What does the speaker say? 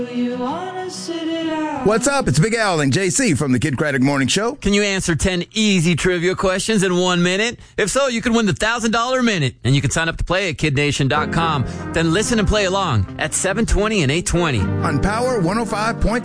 What's up? It's Big Al and JC from the Kid Craddock Morning Show. Can you answer 10 easy trivia questions in 1 minute? If so, you can win the $1,000 minute. And you can sign up to play at KidNation.com. Then listen and play along at 7:20 and 8:20. On Power 105.5.